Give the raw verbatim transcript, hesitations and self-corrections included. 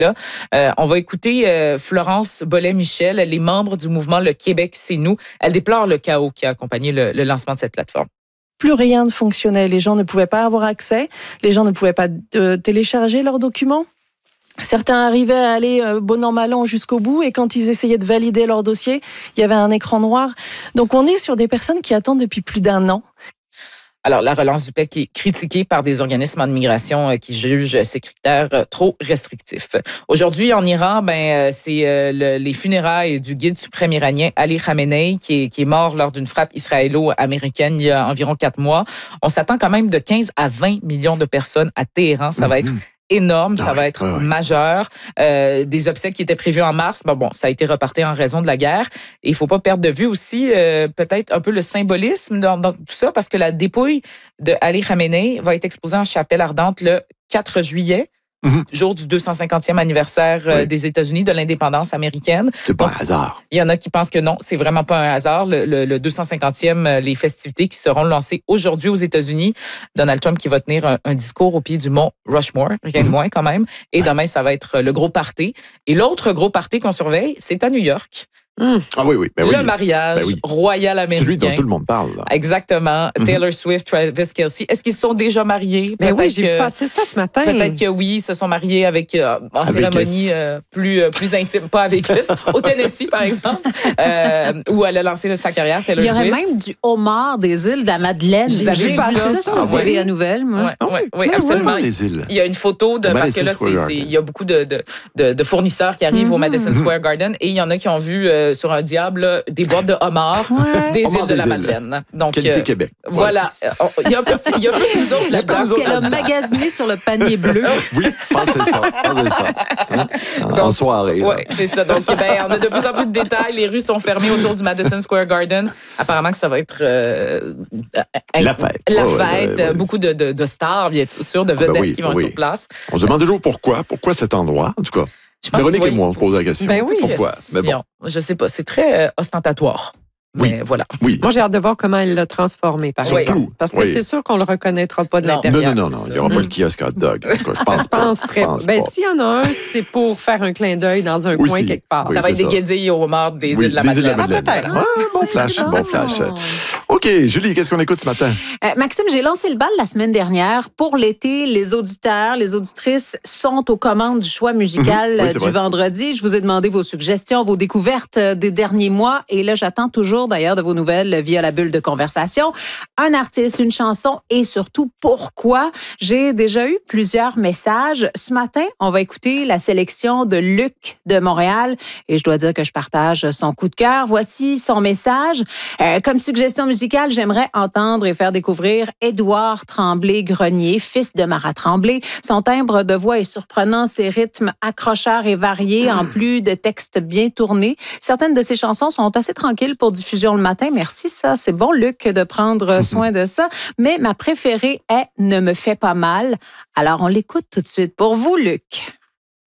Là. Euh, on va écouter euh, Florence Bollet-Michel, elle est membre du mouvement Le Québec, c'est nous. Elle déplore le chaos qui a accompagné le, le lancement de cette plateforme. Plus rien ne fonctionnait. Les gens ne pouvaient pas avoir accès. Les gens ne pouvaient pas euh, télécharger leurs documents. Certains arrivaient à aller euh, bon an mal an jusqu'au bout et quand ils essayaient de valider leur dossier, il y avait un écran noir. Donc on est sur des personnes qui attendent depuis plus d'un an. Alors, la relance du P E C est critiquée par des organismes en immigration qui jugent ces critères trop restrictifs. Aujourd'hui, en Iran, ben c'est le, les funérailles du guide suprême iranien Ali Khamenei qui est, qui est mort lors d'une frappe israélo-américaine il y a environ quatre mois. On s'attend quand même de quinze à vingt millions de personnes à Téhéran. Ça va être énorme, ça ah va être ouais, ouais. majeur. Euh, des obsèques qui étaient prévues en mars, ben bon, ça a été reporté en raison de la guerre. Et il faut pas perdre de vue aussi euh, peut-être un peu le symbolisme dans, dans tout ça, parce que la dépouille de Ali Khamenei va être exposée en chapelle ardente le quatre juillet. Mm-hmm. Jour du deux cent cinquantième anniversaire oui. des États-Unis, de l'indépendance américaine. C'est pas Donc, un hasard. Il y en a qui pensent que non, c'est vraiment pas un hasard. Le, le, le deux cent cinquantième, les festivités qui seront lancées aujourd'hui aux États-Unis. Donald Trump qui va tenir un, un discours au pied du mont Rushmore, rien de moins quand même. Et demain, ça va être le gros party. Et l'autre gros party qu'on surveille, c'est à New York. Mmh. Ah oui, oui. Ben le oui. mariage ben oui. royal américain. Celui dont tout le monde parle. Là. Exactement. Mm-hmm. Taylor Swift, Travis Kelce. Est-ce qu'ils sont déjà mariés? Mais oui, j'ai vu passer ça ce matin. Peut-être que oui, ils se sont mariés avec euh, en avec cérémonie euh, plus, euh, plus intime. Pas avec Kiss. Au Tennessee, par exemple, euh, où elle a lancé sa carrière, Taylor Swift. Il y aurait Swift. Même du homard des îles de la Madeleine. J'ai vu passer ça, ça sur T V à Nouvelles. Oui, ouais, ouais, ouais, absolument. Les îles. Il y a une photo de... Parce que là, c'est, c'est, il y a beaucoup de, de, de, de fournisseurs qui arrivent mm-hmm. au Madison Square Garden et il y en a qui ont vu euh, sur un diable des boîtes de homard ouais. des îles de la Madeleine. Donc, Qualité euh, Québec. Voilà. Il y a un peu, il y a un peu plus autres là-dedans. Je pense qu'elle a magasiné sur le panier bleu. Oui, pensez ça. Pensez ça. Hein? En, en soirée. Oui, c'est ça. Donc, ben, on a de plus en plus de détails. Les rues sont fermées autour du Madison Square Garden. Apparemment que ça va être euh, la fête. La oh, fête. Ouais, ouais. Beaucoup de, de, de stars, bien sûr, de vedettes ah ben oui, qui vont oui. être sur place. On se demande toujours pourquoi. Pourquoi cet endroit, en tout cas. Je Véronique oui. et moi, on se pose la question. Ben oui. Pourquoi? Mais bon. Je sais pas. C'est très euh, ostentatoire. Mais oui. voilà. Oui. Moi, j'ai hâte de voir comment elle l'a transformé, par Surtout, exemple. Parce que oui. c'est sûr qu'on le reconnaîtra pas de non. l'intérieur. Non, non, non, non. Il n'y aura pas le kiosque hot dog. En tout cas, je pense pas. Penserais, pense ben, pas. s'il y en a un, c'est pour faire un clin d'œil dans un oui, coin si. quelque part. Oui, ça va être ça. Des guédilles au homard des oui, îles de la des Madeleine. Îles de la Madeleine. Ah, ah, bon flash, ah, bon flash. OK, Julie, qu'est-ce qu'on écoute ce matin? Euh, Maxime, j'ai lancé le bal la semaine dernière. Pour l'été, les auditeurs, les auditrices sont aux commandes du choix musical mmh, oui, du vrai. vendredi. Je vous ai demandé vos suggestions, vos découvertes des derniers mois. Et là, j'attends toujours d'ailleurs de vos nouvelles via la bulle de conversation. Un artiste, une chanson et surtout pourquoi. J'ai déjà eu plusieurs messages. Ce matin, on va écouter la sélection de Luc de Montréal et je dois dire que je partage son coup de cœur. Voici son message. Euh, comme suggestion musicale, j'aimerais entendre et faire découvrir Édouard Tremblay-Grenier, fils de Marat Tremblay. Son timbre de voix est surprenant, ses rythmes accrocheurs et variés, en plus de textes bien tournés. Certaines de ses chansons sont assez tranquilles pour diffusion le matin. Merci, ça, c'est bon, Luc, de prendre soin de ça. Mais ma préférée est « Ne me fais pas mal ». Alors, on l'écoute tout de suite pour vous, Luc.